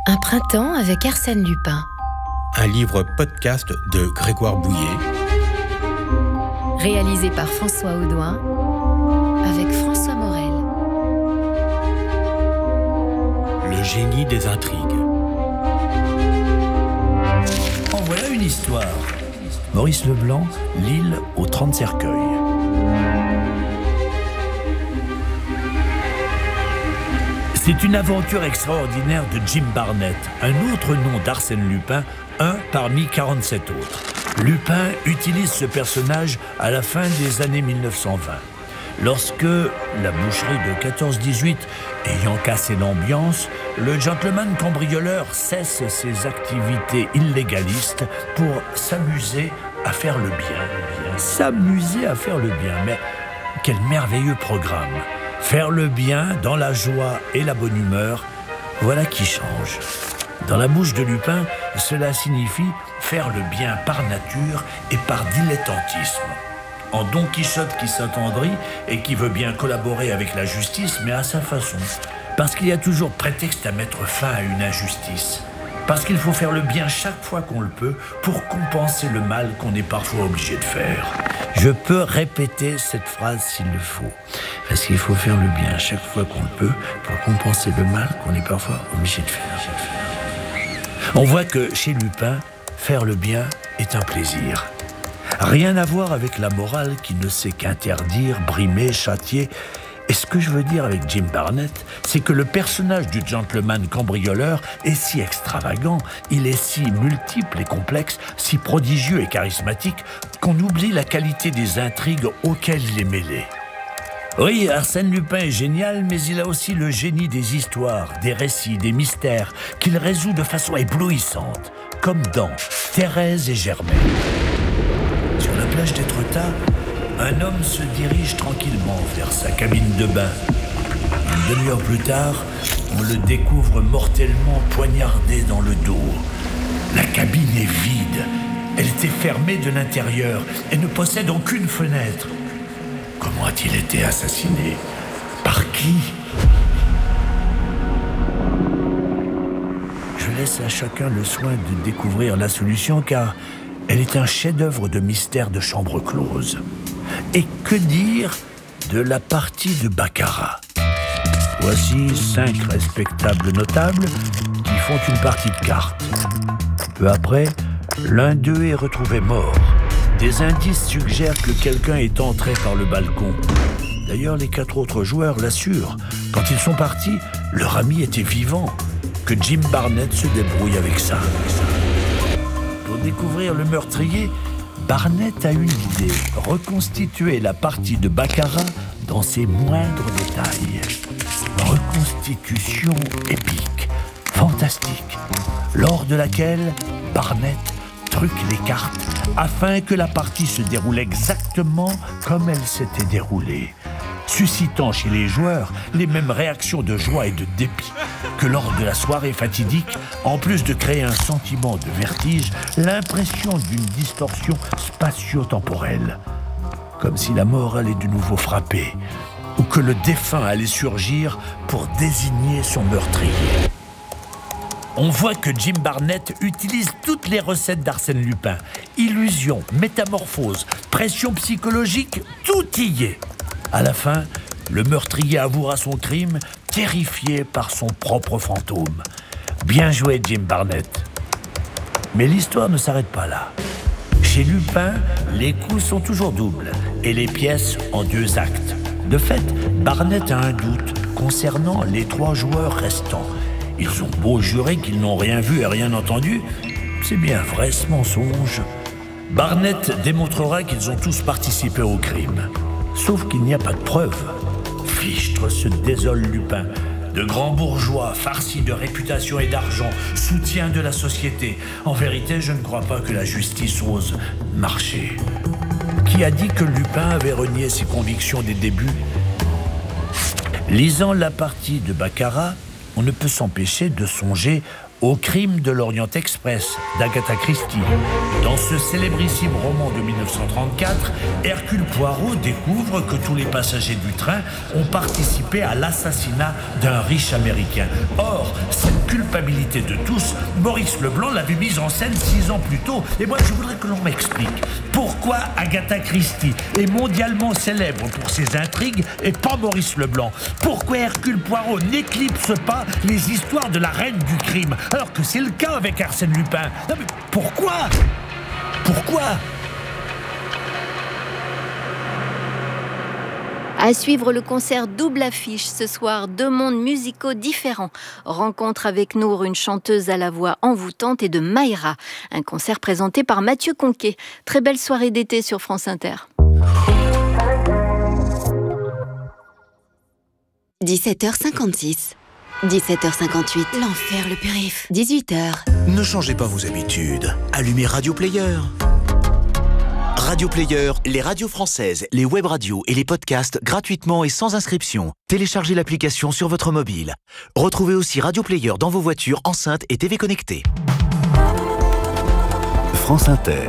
Un printemps avec Arsène Lupin. Un livre podcast de Grégoire Bouillet. Réalisé par François Audouin avec François Morel. Le génie des intrigues. En voilà une histoire. Maurice Leblanc, L'île aux 30 cercueils. C'est une aventure extraordinaire de Jim Barnett, un autre nom d'Arsène Lupin, un parmi 47 autres. Lupin utilise ce personnage à la fin des années 1920. Lorsque la boucherie de 14-18 ayant cassé l'ambiance, le gentleman cambrioleur cesse ses activités illégalistes pour s'amuser à faire le bien. S'amuser à faire le bien, mais quel merveilleux programme! Faire le bien dans la joie et la bonne humeur, voilà qui change. Dans la bouche de Lupin, cela signifie faire le bien par nature et par dilettantisme. En Don Quichotte qui s'attendrit et qui veut bien collaborer avec la justice, mais à sa façon. Parce qu'il y a toujours prétexte à mettre fin à une injustice. Parce qu'il faut faire le bien chaque fois qu'on le peut pour compenser le mal qu'on est parfois obligé de faire. Je peux répéter cette phrase s'il le faut. Parce qu'il faut faire le bien chaque fois qu'on le peut pour compenser le mal qu'on est parfois obligé de faire. On voit que chez Lupin, faire le bien est un plaisir. Rien à voir avec la morale qui ne sait qu'interdire, brimer, châtier. Et ce que je veux dire avec Jim Barnett, c'est que le personnage du gentleman cambrioleur est si extravagant, il est si multiple et complexe, si prodigieux et charismatique, qu'on oublie la qualité des intrigues auxquelles il est mêlé. Oui, Arsène Lupin est génial, mais il a aussi le génie des histoires, des récits, des mystères, qu'il résout de façon éblouissante, comme dans Thérèse et Germaine. Sur la plage d'Étretat, un homme se dirige tranquillement vers sa cabine de bain. Une demi-heure plus tard, on le découvre mortellement poignardé dans le dos. La cabine est vide. Elle était fermée de l'intérieur et ne possède aucune fenêtre. Comment a-t-il été assassiné? Par qui? Je laisse à chacun le soin de découvrir la solution car elle est un chef-d'œuvre de mystère de chambre close. Et que dire de la partie de baccarat? Voici 5 respectables notables qui font une partie de cartes. Peu après, l'un d'eux est retrouvé mort. Des indices suggèrent que quelqu'un est entré par le balcon. D'ailleurs, les 4 autres joueurs l'assurent. Quand ils sont partis, leur ami était vivant. Que Jim Barnett se débrouille avec ça. Pour découvrir le meurtrier, Barnett a une idée, reconstituer la partie de baccarat dans ses moindres détails. Reconstitution épique, fantastique, lors de laquelle Barnett truque les cartes afin que la partie se déroule exactement comme elle s'était déroulée, suscitant chez les joueurs les mêmes réactions de joie et de dépit que lors de la soirée fatidique, en plus de créer un sentiment de vertige, l'impression d'une distorsion spatio-temporelle, comme si la mort allait de nouveau frapper, ou que le défunt allait surgir pour désigner son meurtrier. On voit que Jim Barnett utilise toutes les recettes d'Arsène Lupin. Illusion, métamorphose, pression psychologique, tout y est. À la fin, le meurtrier avouera son crime, terrifié par son propre fantôme. Bien joué, Jim Barnett. Mais l'histoire ne s'arrête pas là. Chez Lupin, les coups sont toujours doubles et les pièces en 2 actes. De fait, Barnett a un doute concernant les 3 joueurs restants. Ils ont beau jurer qu'ils n'ont rien vu et rien entendu, c'est bien vrai ce mensonge. Barnett démontrera qu'ils ont tous participé au crime. Sauf qu'il n'y a pas de preuves. Fichtre se désole Lupin. De grands bourgeois, farcis de réputation et d'argent, soutien de la société. En vérité, je ne crois pas que la justice ose marcher. Qui a dit que Lupin avait renié ses convictions des débuts? Lisant la partie de baccarat, on ne peut s'empêcher de songer au crime de l'Orient Express d'Agatha Christie. Dans ce célébrissime roman de 1934, Hercule Poirot découvre que tous les passagers du train ont participé à l'assassinat d'un riche Américain. Or, cette culpabilité culpabilité de tous, Maurice Leblanc l'avait mise en scène 6 ans plus tôt. Et moi, je voudrais que l'on m'explique pourquoi Agatha Christie est mondialement célèbre pour ses intrigues et pas Maurice Leblanc. Pourquoi Hercule Poirot n'éclipse pas les histoires de la reine du crime, alors que c'est le cas avec Arsène Lupin. Non mais pourquoi ? À suivre le concert double affiche ce soir, 2 mondes musicaux différents. Rencontre avec Nour, une chanteuse à la voix envoûtante, et de Mayra, un concert présenté par Mathieu Conquet. Très belle soirée d'été sur France Inter. 17h56. 17h58. L'enfer, le périph'. 18h. Ne changez pas vos habitudes. Allumez Radio Player. Radio Player, les radios françaises, les web radios et les podcasts gratuitement et sans inscription. Téléchargez l'application sur votre mobile. Retrouvez aussi Radio Player dans vos voitures, enceintes et TV connectées. France Inter.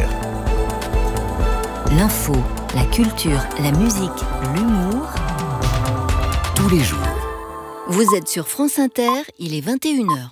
L'info, la culture, la musique, l'humour. Tous les jours. Vous êtes sur France Inter, il est 21h.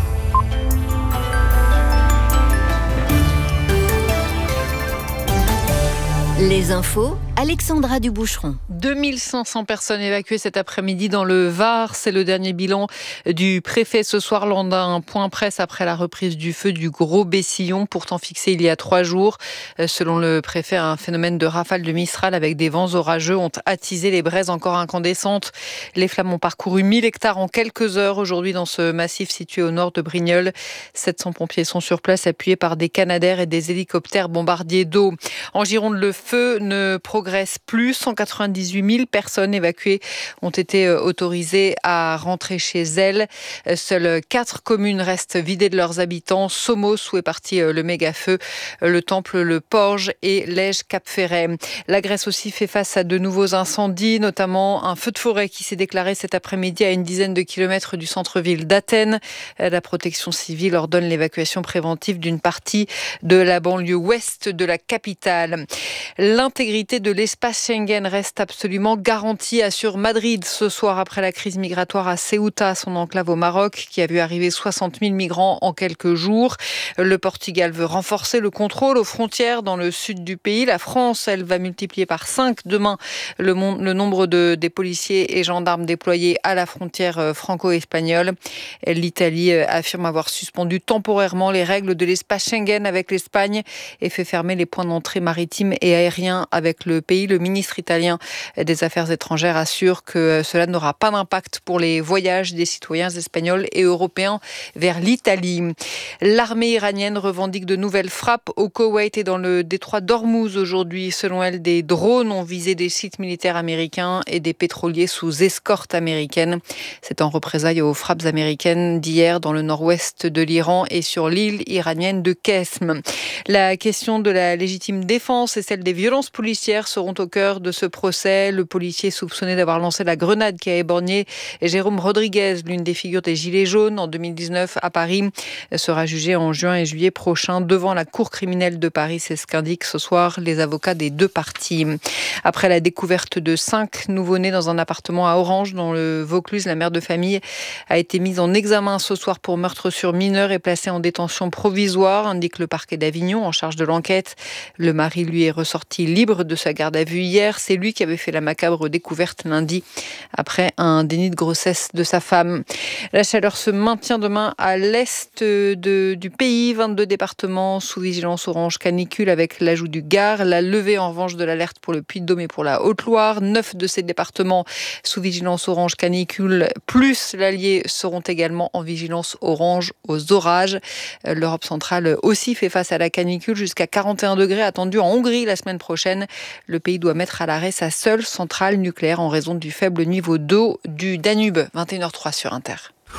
Les infos, Alexandra Duboucheron. 2500 personnes évacuées cet après-midi dans le Var. C'est le dernier bilan du préfet ce soir lors d'un point presse après la reprise du feu du Gros Bessillon, pourtant fixé il y a 3 jours. Selon le préfet, un phénomène de rafale de Mistral avec des vents orageux ont attisé les braises encore incandescentes. Les flammes ont parcouru 1000 hectares en quelques heures aujourd'hui dans ce massif situé au nord de Brignoles. 700 pompiers sont sur place, appuyés par des canadaires et des hélicoptères bombardiers d'eau. En Gironde, le feu ne progresse plus. 198 000 personnes évacuées ont été autorisées à rentrer chez elles. Seules 4 communes restent vidées de leurs habitants. Somos, où est parti le méga-feu, le Temple, le Porge et Lège-Cap-Ferret. La Grèce aussi fait face à de nouveaux incendies, notamment un feu de forêt qui s'est déclaré cet après-midi à une dizaine de kilomètres du centre-ville d'Athènes. La protection civile ordonne l'évacuation préventive d'une partie de la banlieue ouest de la capitale. L'intégrité de l'espace Schengen reste absolument garantie, assure Madrid ce soir après la crise migratoire à Ceuta, son enclave au Maroc, qui a vu arriver 60 000 migrants en quelques jours. Le Portugal veut renforcer le contrôle aux frontières dans le sud du pays. La France, elle, va multiplier par 5 demain le nombre des policiers et gendarmes déployés à la frontière franco-espagnole. L'Italie affirme avoir suspendu temporairement les règles de l'espace Schengen avec l'Espagne et fait fermer les points d'entrée maritimes et aériens avec le pays. Le ministre italien des Affaires étrangères assure que cela n'aura pas d'impact pour les voyages des citoyens espagnols et européens vers l'Italie. L'armée iranienne revendique de nouvelles frappes au Koweït et dans le détroit d'Ormuz aujourd'hui. Selon elle, des drones ont visé des sites militaires américains et des pétroliers sous escorte américaine. C'est en représailles aux frappes américaines d'hier dans le nord-ouest de l'Iran et sur l'île iranienne de Kesm. La question de la légitime défense et celle des violences policières seront au cœur de ce procès. Le policier soupçonné d'avoir lancé la grenade qui a éborgné Jérôme Rodriguez, l'une des figures des Gilets jaunes en 2019 à Paris, sera jugé en juin et juillet prochain devant la cour criminelle de Paris. C'est ce qu'indiquent ce soir les avocats des 2 parties. Après la découverte de 5 nouveau-nés dans un appartement à Orange, dans le Vaucluse, la mère de famille a été mise en examen ce soir pour meurtre sur mineur et placée en détention provisoire, indique le parquet d'Avignon en charge de l'enquête. Le mari, lui, est ressorti libre de sa garde à vue hier. C'est lui qui avait fait la macabre découverte lundi après un déni de grossesse de sa femme. La chaleur se maintient demain à l'est du pays. 22 départements sous vigilance orange canicule avec l'ajout du Gard. La levée en revanche de l'alerte pour le Puy-de-Dôme et pour la Haute-Loire. 9 de ces départements sous vigilance orange canicule plus l'Allier seront également en vigilance orange aux orages. L'Europe centrale aussi fait face à la canicule, jusqu'à 41 degrés attendus en Hongrie la semaine prochaine. Le pays doit mettre à l'arrêt sa seule centrale nucléaire en raison du faible niveau d'eau du Danube. 21h03 sur Inter.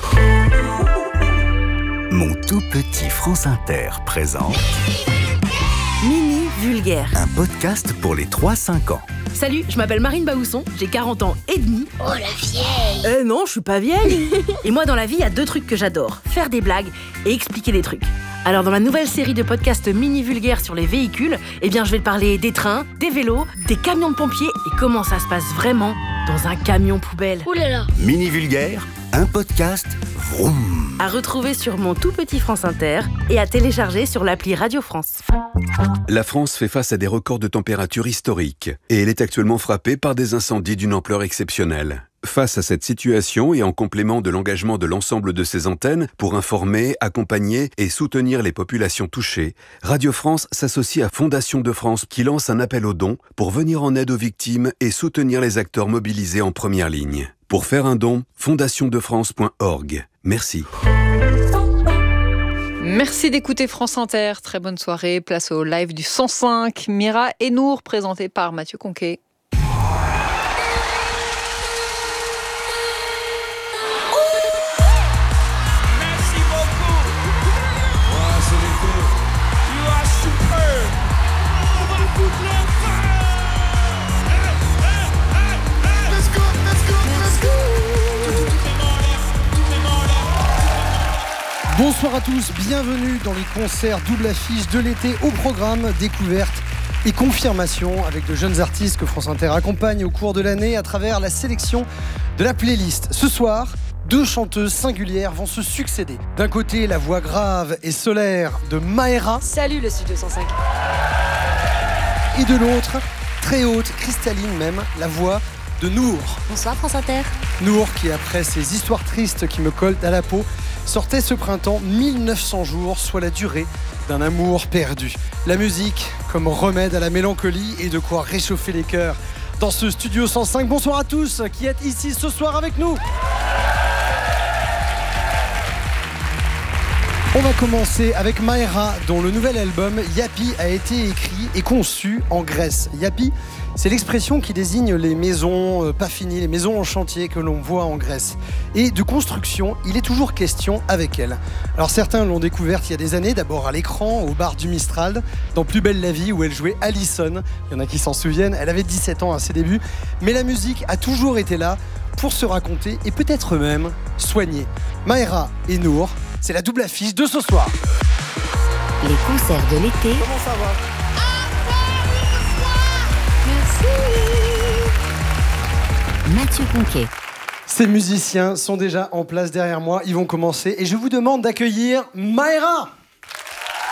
Mon tout petit France Inter présente Mini Vulgaire, un podcast pour les 3-5 ans. Salut, je m'appelle Marine Baousson, j'ai 40 ans et demi. Oh la vieille! Non, je suis pas vieille. Et moi dans la vie, il y a 2 trucs que j'adore, faire des blagues et expliquer des trucs. Alors dans ma nouvelle série de podcasts Mini Vulgaire sur les véhicules, je vais te parler des trains, des vélos, des camions de pompiers et comment ça se passe vraiment dans un camion poubelle. Ouh là là! Mini Vulgaire, un podcast vroom. à retrouver sur mon tout petit France Inter et à télécharger sur l'appli Radio France. La France fait face à des records de température historiques et elle est actuellement frappée par des incendies d'une ampleur exceptionnelle. Face à cette situation et en complément de l'engagement de l'ensemble de ses antennes pour informer, accompagner et soutenir les populations touchées, Radio France s'associe à Fondation de France qui lance un appel aux dons pour venir en aide aux victimes et soutenir les acteurs mobilisés en première ligne. Pour faire un don, fondationdefrance.org. Merci. Merci d'écouter France Inter. Très bonne soirée. Place au live du 105. Mira et Nour, présenté par Mathieu Conquet. Bonsoir à tous, bienvenue dans les concerts double affiche de l'été au programme découverte et confirmation avec de jeunes artistes que France Inter accompagne au cours de l'année à travers la sélection de la playlist. Ce soir, 2 chanteuses singulières vont se succéder. D'un côté, la voix grave et solaire de Maëra. Salut le Studio 105. Et de l'autre, très haute, cristalline même, la voix de Nour. Bonsoir France Inter. Nour qui, après ces histoires tristes qui me collent à la peau, sortait ce printemps 1900 jours, soit la durée d'un amour perdu. La musique comme remède à la mélancolie et de quoi réchauffer les cœurs. Dans ce Studio 105, bonsoir à tous qui êtes ici ce soir avec nous. On va commencer avec Maëra, dont le nouvel album Yapi a été écrit et conçu en Grèce. Yapi, c'est l'expression qui désigne les maisons pas finies, les maisons en chantier que l'on voit en Grèce. Et de construction, il est toujours question avec elle. Alors certains l'ont découverte il y a des années, d'abord à l'écran, au bar du Mistral, dans Plus belle la vie, où elle jouait Allison. Il y en a qui s'en souviennent, elle avait 17 ans à ses débuts. Mais la musique a toujours été là pour se raconter et peut-être même soigner. Maëra et Nour, c'est la double affiche de ce soir. Les concerts de l'été. Comment ça va ? Mathieu Conquet. Ces musiciens sont déjà en place derrière moi, ils vont commencer et je vous demande d'accueillir Maëra.